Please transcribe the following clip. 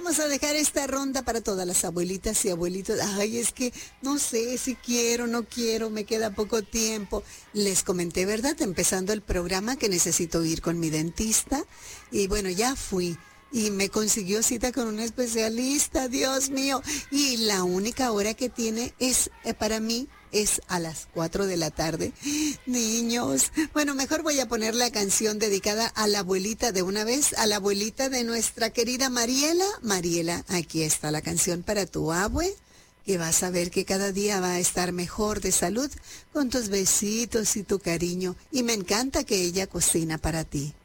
vamos a dejar esta ronda para todas las abuelitas y abuelitos. Ay, es que no sé si quiero, no quiero, me queda poco tiempo. Les comenté, ¿verdad? Empezando el programa que necesito ir con mi dentista. Y bueno, ya fui. Y me consiguió cita con un especialista, Dios mío. Y la única hora que tiene es, para mí, es a las 4 de la tarde. Niños, bueno, mejor voy a poner la canción dedicada a la abuelita de una vez, a la abuelita de nuestra querida Mariela. Mariela, aquí está la canción para tu abue, que vas a ver que cada día va a estar mejor de salud con tus besitos y tu cariño. Y me encanta que ella cocina para ti.